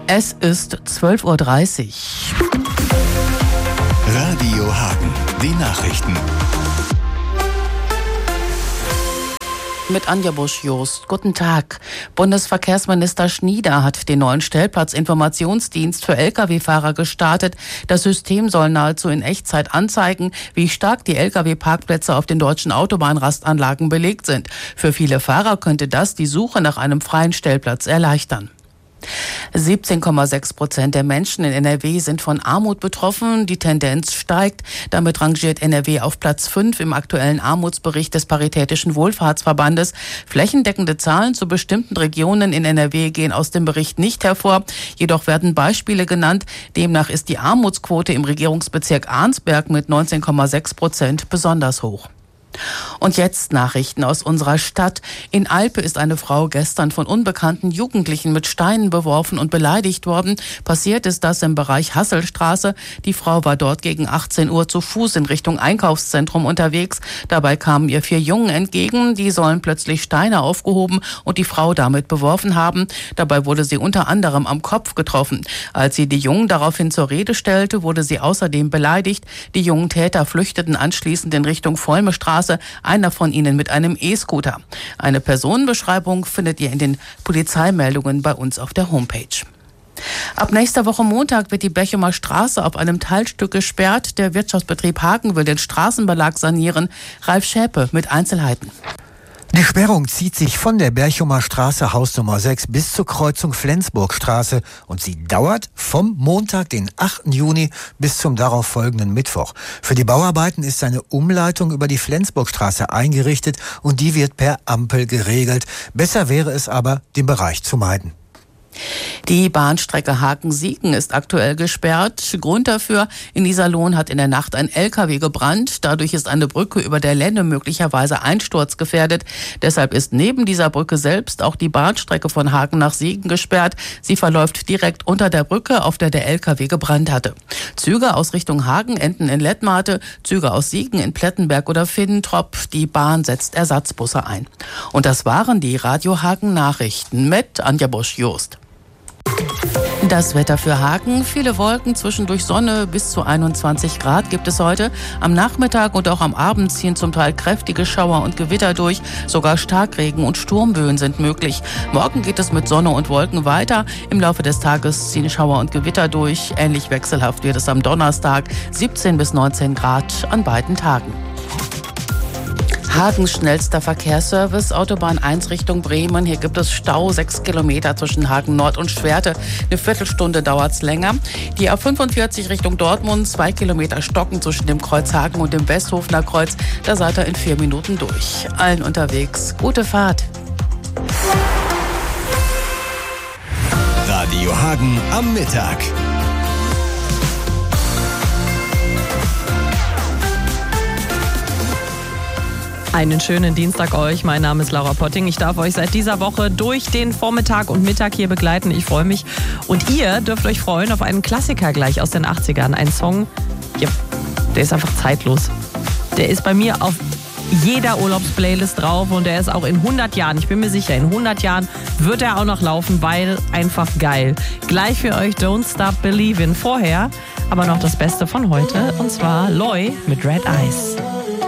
Es ist 12:30 Uhr. Radio Hagen, die Nachrichten. Mit Anja Busch-Jost. Guten Tag. Bundesverkehrsminister Schnieder hat den neuen Stellplatzinformationsdienst für Lkw-Fahrer gestartet. Das System soll nahezu in Echtzeit anzeigen, wie stark die Lkw-Parkplätze auf den deutschen Autobahnrastanlagen belegt sind. Für viele Fahrer könnte das die Suche nach einem freien Stellplatz erleichtern. 17,6% der Menschen in NRW sind von Armut betroffen. Die Tendenz steigt. Damit rangiert NRW auf Platz 5 im aktuellen Armutsbericht des Paritätischen Wohlfahrtsverbandes. Flächendeckende Zahlen zu bestimmten Regionen in NRW gehen aus dem Bericht nicht hervor. Jedoch werden Beispiele genannt. Demnach ist die Armutsquote im Regierungsbezirk Arnsberg mit 19,6% besonders hoch. Und jetzt Nachrichten aus unserer Stadt. In Alpe ist eine Frau gestern von unbekannten Jugendlichen mit Steinen beworfen und beleidigt worden. Passiert ist das im Bereich Hasselstraße. Die Frau war dort gegen 18 Uhr zu Fuß in Richtung Einkaufszentrum unterwegs. Dabei kamen ihr 4 Jungen entgegen. Die sollen plötzlich Steine aufgehoben und die Frau damit beworfen haben. Dabei wurde sie unter anderem am Kopf getroffen. Als sie die Jungen daraufhin zur Rede stellte, wurde sie außerdem beleidigt. Die jungen Täter flüchteten anschließend in Richtung Volmestraße. Einer von ihnen mit einem E-Scooter. Eine Personenbeschreibung findet ihr in den Polizeimeldungen bei uns auf der Homepage. Ab nächster Woche Montag wird die Berchumer Straße auf einem Teilstück gesperrt. Der Wirtschaftsbetrieb Hagen will den Straßenbelag sanieren. Ralf Schäpe mit Einzelheiten. Die Sperrung zieht sich von der Berchumer Straße Hausnummer 6 bis zur Kreuzung Flensburgstraße und sie dauert vom Montag, den 8. Juni bis zum darauf folgenden Mittwoch. Für die Bauarbeiten ist eine Umleitung über die Flensburgstraße eingerichtet und die wird per Ampel geregelt. Besser wäre es aber, den Bereich zu meiden. Die Bahnstrecke Hagen-Siegen ist aktuell gesperrt. Grund dafür: in Iserlohn hat in der Nacht ein LKW gebrannt. Dadurch ist eine Brücke über der Lenne möglicherweise einsturzgefährdet. Deshalb ist neben dieser Brücke selbst auch die Bahnstrecke von Hagen nach Siegen gesperrt. Sie verläuft direkt unter der Brücke, auf der der LKW gebrannt hatte. Züge aus Richtung Hagen enden in Lettmate, Züge aus Siegen in Plettenberg oder Finntrop. Die Bahn setzt Ersatzbusse ein. Und das waren die Radio Hagen Nachrichten mit Anja Busch-Jost. Das Wetter für Hagen: viele Wolken, zwischendurch Sonne, bis zu 21 Grad gibt es heute. Am Nachmittag und auch am Abend ziehen zum Teil kräftige Schauer und Gewitter durch. Sogar Starkregen und Sturmböen sind möglich. Morgen geht es mit Sonne und Wolken weiter. Im Laufe des Tages ziehen Schauer und Gewitter durch. Ähnlich wechselhaft wird es am Donnerstag, 17 bis 19 Grad an beiden Tagen. Hagens schnellster Verkehrsservice, Autobahn 1 Richtung Bremen. Hier gibt es Stau, 6 Kilometer zwischen Hagen Nord und Schwerte. Eine Viertelstunde dauert es länger. Die A45 Richtung Dortmund, 2 Kilometer Stocken zwischen dem Kreuz Hagen und dem Westhofener Kreuz. Da seid ihr in 4 Minuten durch. Allen unterwegs gute Fahrt. Radio Hagen am Mittag. Einen schönen Dienstag euch. Mein Name ist Laura Potting. Ich darf euch seit dieser Woche durch den Vormittag und Mittag hier begleiten. Ich freue mich. Und ihr dürft euch freuen auf einen Klassiker gleich aus den 80ern. Ein Song, ja, der ist einfach zeitlos. Der ist bei mir auf jeder Urlaubsplaylist drauf und der ist auch in 100 Jahren, ich bin mir sicher, in 100 Jahren wird er auch noch laufen, weil einfach geil. Gleich für euch Don't Stop Believin'. Vorher aber noch das Beste von heute, und zwar Loy mit Red Eyes.